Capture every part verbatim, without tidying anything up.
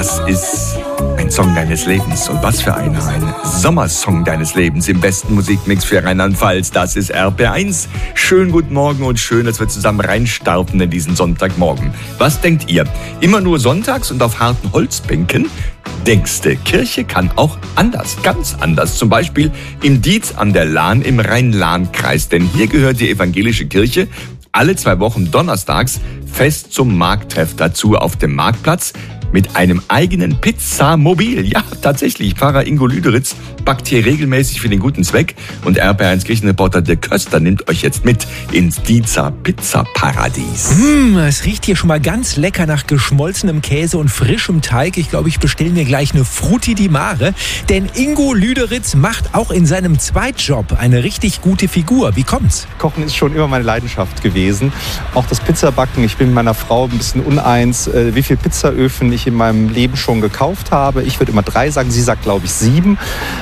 Das ist ein Song deines Lebens. Und was für einer. Ein Sommersong deines Lebens im besten Musikmix für Rheinland-Pfalz. Das ist R P R eins. Schönen guten Morgen und schön, dass wir zusammen reinstarten in diesen Sonntagmorgen. Was denkt ihr? Immer nur sonntags und auf harten Holzbänken? Denkste, Kirche kann auch anders, ganz anders. Zum Beispiel im Dietz an der Lahn im Rhein-Lahn-Kreis. Denn hier gehört die evangelische Kirche alle zwei Wochen donnerstags fest zum Markttreff dazu auf dem Marktplatz mit einem eigenen Pizzamobil. Ja, tatsächlich. Pfarrer Ingo Lüderitz backt hier regelmäßig für den guten Zweck. Und R P R eins Kirchenreporter Dirk Köster nimmt euch jetzt mit ins Dietzer Pizzaparadies. Mm, es riecht hier schon mal ganz lecker nach geschmolzenem Käse und frischem Teig. Ich glaube, ich bestelle mir gleich eine Frutti di Mare. Denn Ingo Lüderitz macht auch in seinem Zweitjob eine richtig gute Figur. Wie kommt's? Kochen ist schon immer meine Leidenschaft gewesen. Auch das Pizzabacken. Ich bin mit meiner Frau ein bisschen uneins, äh, wie viele Pizzaöfen ich in meinem Leben schon gekauft habe. Ich würde immer drei sagen, sie sagt, glaube ich, sieben.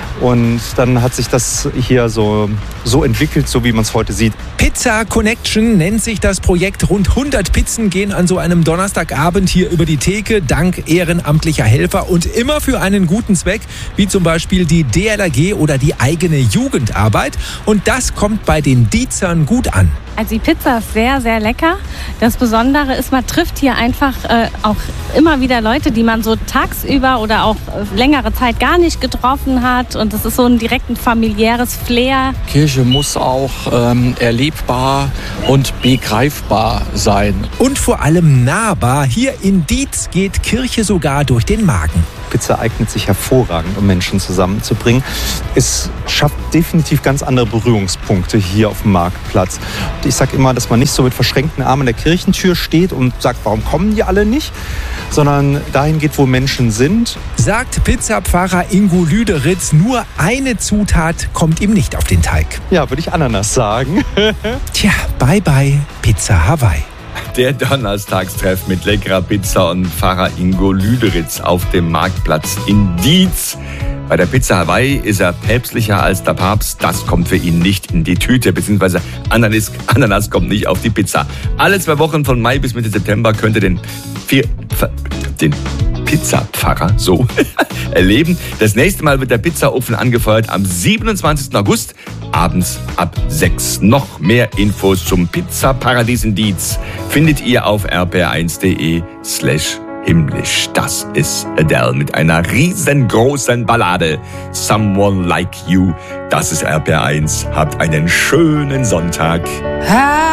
Und dann hat sich das hier so, so entwickelt, so wie man es heute sieht. Pizza Connection nennt sich das Projekt. Rund hundert Pizzen gehen an so einem Donnerstagabend hier über die Theke, dank ehrenamtlicher Helfer und immer für einen guten Zweck, wie zum Beispiel die D L R G oder die eigene Jugendarbeit. Und das kommt bei den Dietzern gut an. Also die Pizza ist sehr, sehr lecker. Das Besondere ist, man trifft hier einfach äh, auch immer wieder Leute, die man so tagsüber oder auch äh, längere Zeit gar nicht getroffen hat. Und das ist so ein direkt ein familiäres Flair. Kirche muss auch ähm, erlebbar und begreifbar sein. Und vor allem nahbar. Hier in Dietz geht Kirche sogar durch den Magen. Pizza eignet sich hervorragend, um Menschen zusammenzubringen. Es schafft definitiv ganz andere Berührungspunkte hier auf dem Marktplatz. Ich sage immer, dass man nicht so mit verschränkten Armen an der Kirchentür steht und sagt, warum kommen die alle nicht? Sondern dahin geht, wo Menschen sind. Sagt Pizzapfarrer Ingo Lüderitz, nur eine Zutat kommt ihm nicht auf den Teig. Ja, würde ich Ananas sagen. Tja, bye bye Pizza Hawaii. Der Donnerstagstreff mit leckerer Pizza und Pfarrer Ingo Lüderitz auf dem Marktplatz in Dietz. Bei der Pizza Hawaii ist er päpstlicher als der Papst. Das kommt für ihn nicht in die Tüte, beziehungsweise Ananas, Ananas kommt nicht auf die Pizza. Alle zwei Wochen von Mai bis Mitte September könnt ihr den, vier, den Pizzapfarrer so erleben. Das nächste Mal wird der Pizzaofen angefeuert am siebenundzwanzigsten August, abends ab sechs. Noch mehr Infos zum Pizzaparadies in Dietz findet ihr auf r p r eins punkt d e slash himmlisch. Das ist Adele mit einer riesengroßen Ballade. Someone Like You. Das ist R P R eins. Habt einen schönen Sonntag.